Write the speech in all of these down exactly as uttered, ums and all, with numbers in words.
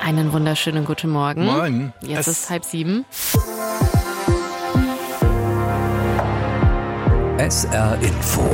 Einen wunderschönen guten Morgen. Moin. Jetzt es ist halb sieben. S R Info.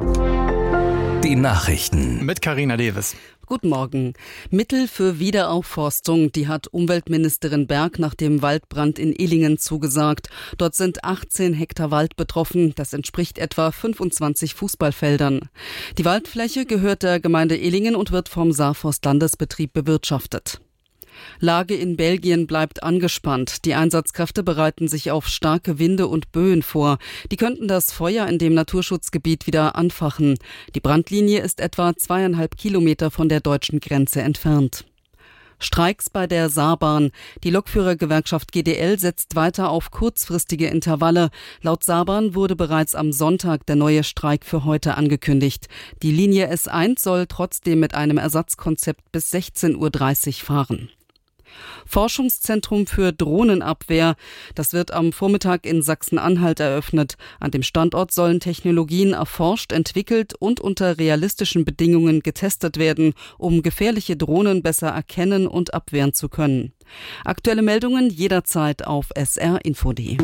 Die Nachrichten. Mit Carina Davis. Guten Morgen. Mittel für Wiederaufforstung, die hat Umweltministerin Berg nach dem Waldbrand in Illingen zugesagt. Dort sind achtzehn Hektar Wald betroffen. Das entspricht etwa fünfundzwanzig Fußballfeldern. Die Waldfläche gehört der Gemeinde Illingen und wird vom Saarforst-Landesbetrieb bewirtschaftet. Lage in Belgien bleibt angespannt. Die Einsatzkräfte bereiten sich auf starke Winde und Böen vor. Die könnten das Feuer in dem Naturschutzgebiet wieder anfachen. Die Brandlinie ist etwa zweieinhalb Kilometer von der deutschen Grenze entfernt. Streiks bei der Saarbahn. Die Lokführergewerkschaft G D L setzt weiter auf kurzfristige Intervalle. Laut Saarbahn wurde bereits am Sonntag der neue Streik für heute angekündigt. Die Linie S eins soll trotzdem mit einem Ersatzkonzept bis sechzehn Uhr dreißig fahren. Forschungszentrum für Drohnenabwehr. Das wird am Vormittag in Sachsen-Anhalt eröffnet. An dem Standort sollen Technologien erforscht, entwickelt und unter realistischen Bedingungen getestet werden, um gefährliche Drohnen besser erkennen und abwehren zu können. Aktuelle Meldungen jederzeit auf s r info punkt d e.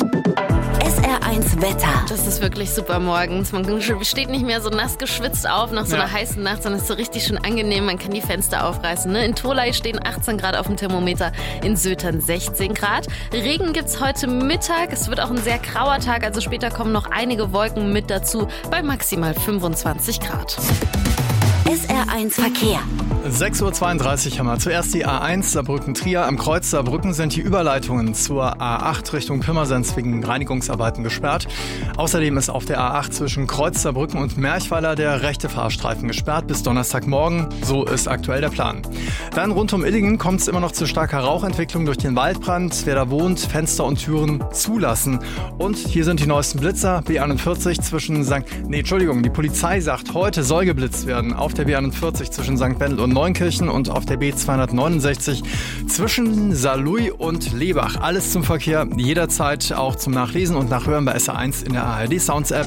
S R eins Wetter. Das ist wirklich super morgens. Man steht nicht mehr so nass geschwitzt auf nach so einer ja. heißen Nacht, sondern es ist so richtig schön angenehm. Man kann die Fenster aufreißen. Ne? In Tholey stehen achtzehn Grad auf dem Thermometer, in Sötern sechzehn Grad. Regen gibt's heute Mittag. Es wird auch ein sehr grauer Tag, also später kommen noch einige Wolken mit dazu bei maximal fünfundzwanzig Grad. S R eins Verkehr. sechs Uhr zweiunddreißig haben wir. Zuerst die A eins Saarbrücken-Trier. Am Kreuz Saarbrücken sind die Überleitungen zur A acht Richtung Pirmasens wegen Reinigungsarbeiten gesperrt. Außerdem ist auf der A acht zwischen Kreuz Saarbrücken und Merchweiler der rechte Fahrstreifen gesperrt bis Donnerstagmorgen. So ist aktuell der Plan. Dann rund um Illingen kommt es immer noch zu starker Rauchentwicklung durch den Waldbrand. Wer da wohnt, Fenster und Türen zulassen. Und hier sind die neuesten Blitzer. B einundvierzig zwischen Sankt... Nee, Entschuldigung, die Polizei sagt, heute soll geblitzt werden. Auf der B einundvierzig zwischen Sankt Wendel und Neunkirchen und auf der B zweihundertneunundsechzig zwischen Saarlouis und Lebach. Alles zum Verkehr, jederzeit auch zum Nachlesen und Nachhören bei S R eins in der A R D Sounds App.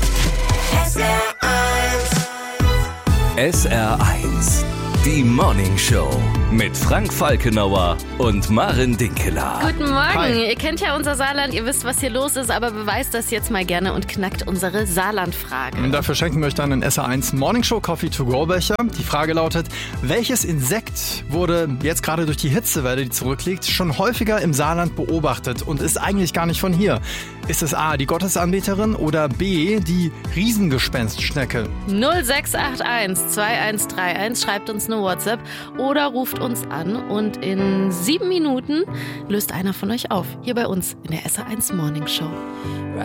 S R eins. S R eins. Die Morning Show mit Frank Falkenauer und Maren Dinkeler. Guten Morgen. Hi. Ihr kennt ja unser Saarland, ihr wisst, was hier los ist, aber beweist das jetzt mal gerne und knackt unsere Saarland-Frage. Und dafür schenken wir euch dann einen S R eins Morning Show Coffee to go Becher. Die Frage lautet, welches Insekt wurde jetzt gerade durch die Hitzewelle, die zurückliegt, schon häufiger im Saarland beobachtet und ist eigentlich gar nicht von hier? Ist es A, die Gottesanbeterin oder B, die Riesengespenstschnecke? null sechs acht eins zwei eins drei eins, schreibt uns eine WhatsApp oder ruft uns an und in sieben Minuten löst einer von euch auf, hier bei uns in der S R eins Morning Show.